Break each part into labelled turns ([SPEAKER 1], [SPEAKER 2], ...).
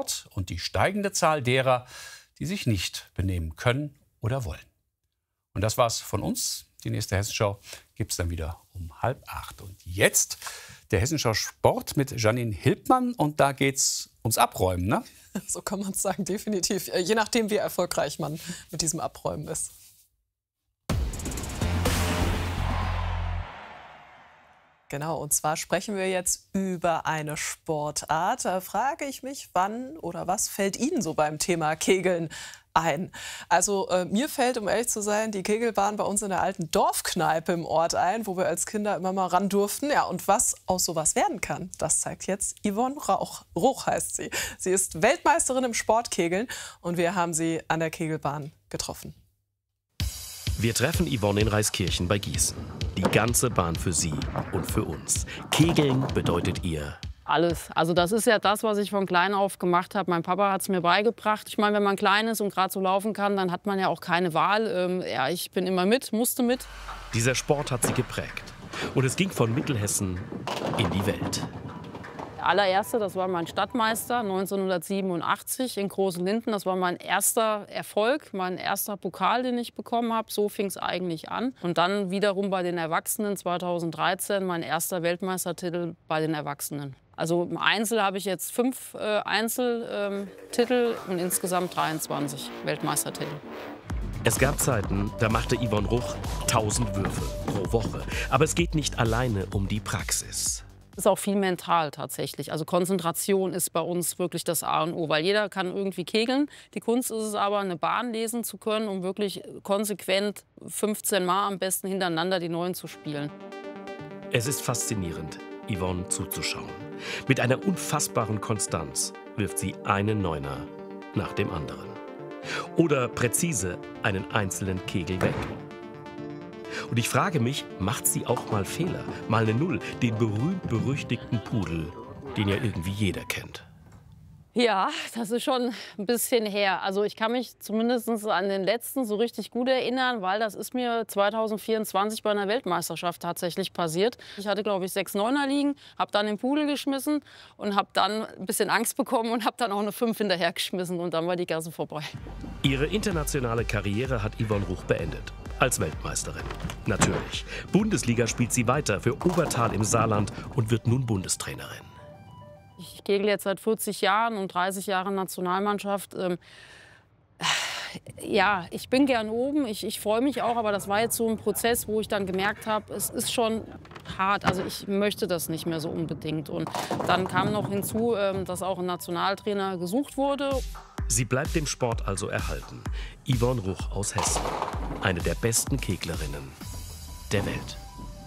[SPEAKER 1] Sport und die steigende Zahl derer, die sich nicht benehmen können oder wollen. Und das war's von uns. Die nächste Hessenschau gibt es dann wieder um 7:30. Und jetzt der Hessenschau Sport mit Janine Hilbmann. Und da geht's ums Abräumen, ne?
[SPEAKER 2] So kann man es sagen, definitiv. Je nachdem, wie erfolgreich man mit diesem Abräumen ist. Genau, und zwar sprechen wir jetzt über eine Sportart. Da frage ich mich, wann oder was fällt Ihnen so beim Thema Kegeln ein? Also mir fällt, um ehrlich zu sein, die Kegelbahn bei uns in der alten Dorfkneipe im Ort ein, wo wir als Kinder immer mal ran durften. Ja, und was aus sowas werden kann, das zeigt jetzt Yvonne Ruch heißt sie. Sie ist Weltmeisterin im Sportkegeln und wir haben sie an der Kegelbahn getroffen.
[SPEAKER 3] Wir treffen Yvonne in Reiskirchen bei Gießen. Die ganze Bahn für sie und für uns. Kegeln bedeutet ihr
[SPEAKER 4] alles. Also das ist ja das, was ich von klein auf gemacht habe. Mein Papa hat es mir beigebracht. Ich meine, wenn man klein ist und gerade so laufen kann, dann hat man ja auch keine Wahl. Ja, ich bin immer mit, musste mit.
[SPEAKER 3] Dieser Sport hat sie geprägt. Und es ging von Mittelhessen in die Welt.
[SPEAKER 4] Der allererste, das war mein Stadtmeister 1987 in Großenlinden. Das war mein erster Erfolg, mein erster Pokal, den ich bekommen habe. So fing es eigentlich an. Und dann wiederum bei den Erwachsenen 2013 mein erster Weltmeistertitel bei den Erwachsenen. Also im Einzel habe ich jetzt 5 Einzeltitel und insgesamt 23 Weltmeistertitel.
[SPEAKER 3] Es gab Zeiten, da machte Yvonne Ruch 1000 Würfe pro Woche. Aber es geht nicht alleine um die Praxis.
[SPEAKER 4] Es ist auch viel mental tatsächlich. Also Konzentration ist bei uns wirklich das A und O, weil jeder kann irgendwie kegeln. Die Kunst ist es aber, eine Bahn lesen zu können, um wirklich konsequent 15 Mal am besten hintereinander die Neuen zu spielen.
[SPEAKER 3] Es ist faszinierend, Yvonne zuzuschauen. Mit einer unfassbaren Konstanz wirft sie einen Neuner nach dem anderen. Oder präzise einen einzelnen Kegel weg. Und ich frage mich, macht sie auch mal Fehler? Mal eine Null, den berühmt-berüchtigten Pudel, den ja irgendwie jeder kennt.
[SPEAKER 4] Ja, das ist schon ein bisschen her. Also ich kann mich zumindest an den letzten so richtig gut erinnern, weil das ist mir 2024 bei einer Weltmeisterschaft tatsächlich passiert. Ich hatte, glaube ich, 6 Neuner liegen, habe dann den Pudel geschmissen und habe dann ein bisschen Angst bekommen und habe dann auch eine 5 hinterher geschmissen und dann war die Gasse vorbei.
[SPEAKER 3] Ihre internationale Karriere hat Yvonne Ruch beendet. Als Weltmeisterin. Natürlich. Bundesliga spielt sie weiter für Obertal im Saarland und wird nun Bundestrainerin.
[SPEAKER 4] Ich kegle jetzt seit 40 Jahren und 30 Jahren Nationalmannschaft. Ja, ich bin gern oben, ich freue mich auch, aber das war jetzt so ein Prozess, wo ich dann gemerkt habe, es ist schon hart. Also ich möchte das nicht mehr so unbedingt. Und dann kam noch hinzu, dass auch ein Nationaltrainer gesucht wurde.
[SPEAKER 3] Sie bleibt dem Sport also erhalten. Yvonne Ruch aus Hessen. Eine der besten Keglerinnen der Welt.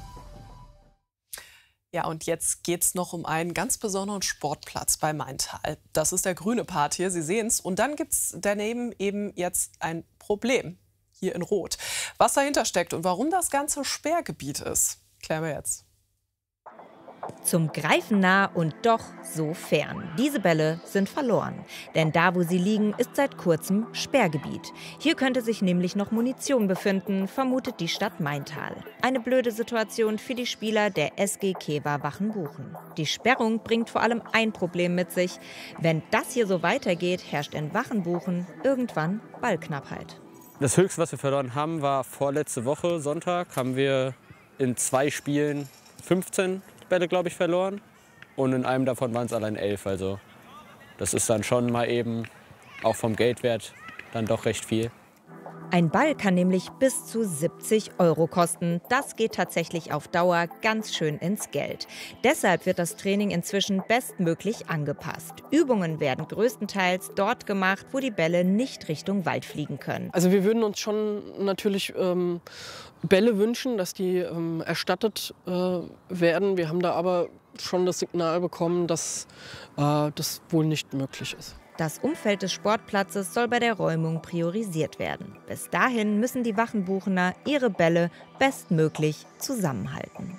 [SPEAKER 2] Ja, und jetzt geht es noch um einen ganz besonderen Sportplatz bei Maintal. Das ist der grüne Part hier, Sie sehen es. Und dann gibt es daneben eben jetzt ein Problem, hier in Rot. Was dahinter steckt und warum das Ganze Sperrgebiet ist, klären wir jetzt.
[SPEAKER 5] Zum Greifen nah und doch so fern. Diese Bälle sind verloren. Denn da, wo sie liegen, ist seit kurzem Sperrgebiet. Hier könnte sich nämlich noch Munition befinden, vermutet die Stadt Maintal. Eine blöde Situation für die Spieler der SG Kewa Wachenbuchen. Die Sperrung bringt vor allem ein Problem mit sich. Wenn das hier so weitergeht, herrscht in Wachenbuchen irgendwann Ballknappheit.
[SPEAKER 6] Das Höchste, was wir verloren haben, war vorletzte Woche, Sonntag, haben wir in 2 Spielen 15 Bälle, glaube ich, verloren. Und in einem davon waren es allein 11. Also das ist dann schon mal eben, auch vom Geldwert, dann doch recht viel.
[SPEAKER 5] Ein Ball kann nämlich bis zu 70 € kosten. Das geht tatsächlich auf Dauer ganz schön ins Geld. Deshalb wird das Training inzwischen bestmöglich angepasst. Übungen werden größtenteils dort gemacht, wo die Bälle nicht Richtung Wald fliegen können.
[SPEAKER 2] Also wir würden uns schon natürlich Bälle wünschen, dass die erstattet werden. Wir haben da aber schon das Signal bekommen, dass das wohl nicht möglich ist.
[SPEAKER 5] Das Umfeld des Sportplatzes soll bei der Räumung priorisiert werden. Bis dahin müssen die Wachenbuchener ihre Bälle bestmöglich zusammenhalten.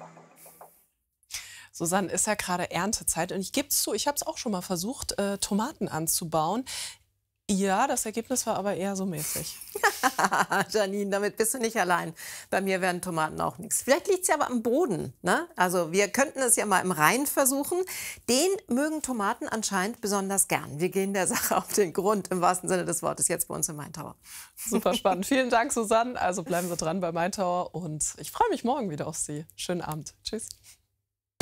[SPEAKER 2] Susanne, ist ja gerade Erntezeit und ich gebe es zu, ich habe es auch schon mal versucht, Tomaten anzubauen. Ja, das Ergebnis war aber eher so mäßig.
[SPEAKER 7] Janine, damit bist du nicht allein. Bei mir wären Tomaten auch nichts. Vielleicht liegt es ja aber am Boden. Ne? Also wir könnten es ja mal im Rhein versuchen. Den mögen Tomaten anscheinend besonders gern. Wir gehen der Sache auf den Grund, im wahrsten Sinne des Wortes, jetzt bei uns im Maintower.
[SPEAKER 2] Super spannend. Vielen Dank, Susanne. Also bleiben Sie dran bei Maintower und ich freue mich morgen wieder auf Sie. Schönen Abend. Tschüss.